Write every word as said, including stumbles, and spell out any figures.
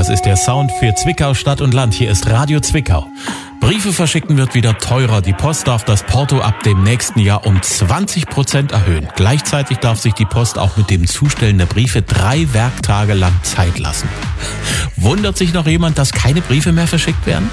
Das ist der Sound für Zwickau, Stadt und Land. Hier ist Radio Zwickau. Briefe verschicken wird wieder teurer. Die Post darf das Porto ab dem nächsten Jahr um zwanzig Prozent erhöhen. Gleichzeitig darf sich die Post auch mit dem Zustellen der Briefe drei Werktage lang Zeit lassen. Wundert sich noch jemand, dass keine Briefe mehr verschickt werden?